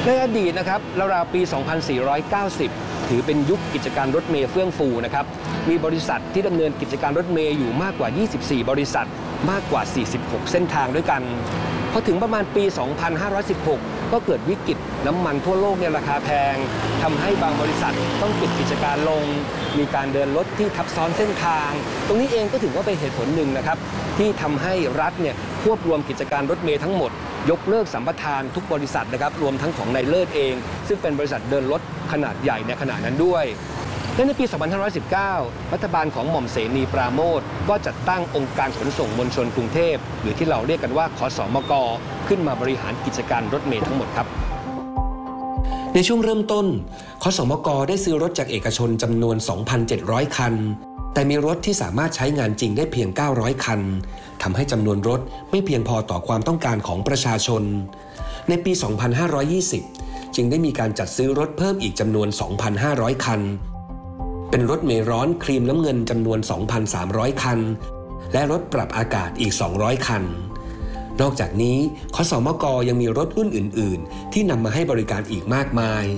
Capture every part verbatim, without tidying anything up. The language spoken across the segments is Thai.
ในอดีตนะครับราวๆปี สองพันสี่ร้อยเก้าสิบ ถือเป็นยุคกิจการรถเมล์เฟื่องฟูนะครับมีบริษัทที่ดำเนินกิจการรถเมล์อยู่มากกว่า ยี่สิบสี่ บริษัทมากกว่า สี่สิบหก เส้นทางด้วยกันพอถึงประมาณปี สองพันห้าร้อยสิบหก ก็เกิดวิกฤตน้ำมันทั่วโลกเนี่ยราคาแพงทำให้บางบริษัทต้องปิดกิจการลงมีการเดินรถที่ทับซ้อนเส้นทางตรงนี้เองก็ถือว่าเป็นเหตุผลหนึ่งนะครับที่ทำให้รัฐเนี่ยควบรวมกิจการรถเมล์ทั้งหมดยกเลิกสัมปทานทุกบริษัทนะครับรวมทั้งของนายเลิศเองซึ่งเป็นบริษัทเดินรถขนาดใหญ่ในขณะนั้นด้วยและในปี สองพันห้าร้อยสิบเก้า รัฐบาลของหม่อมเสนีปราโมชก็จัดตั้งองค์การขนส่งมวลชนกรุงเทพหรือที่เราเรียกกันว่าคสมก.ขึ้นมาบริหารกิจการรถเมล์ทั้งหมดครับในช่วงเริ่มต้นคสมก.ได้ซื้อรถจากเอกชนจำนวน สองพันเจ็ดร้อย คันแต่มีรถที่สามารถใช้งานจริงได้เพียง เก้าร้อย คันทำให้จำนวนรถไม่เพียงพอต่อความต้องการของประชาชนในปี สองพันห้าร้อยยี่สิบ จึงได้มีการจัดซื้อรถเพิ่มอีกจำนวน สองพันห้าร้อย คันเป็นรถเมล์ร้อนครีมน้ำเงินจำนวน สองพันสามร้อย คันและรถปรับอากาศอีก สองร้อย คันนอกจากนี้คสมก.ยังมีรถรุ่นอื่นๆที่นำมาให้บริการอีกมากมาย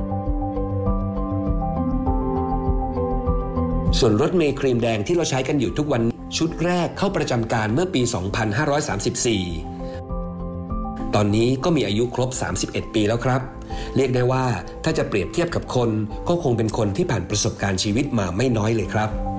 ส่วนรถเมล์ครีมแดงที่เราใช้กันอยู่ทุกวันชุดแรกเข้าประจำการเมื่อปี สองพันห้าร้อยสามสิบสี่ ตอนนี้ก็มีอายุครบ สามสิบเอ็ด ปีแล้วครับเรียกได้ว่าถ้าจะเปรียบเทียบกับคนก็คงเป็นคนที่ผ่านประสบการณ์ชีวิตมาไม่น้อยเลยครับ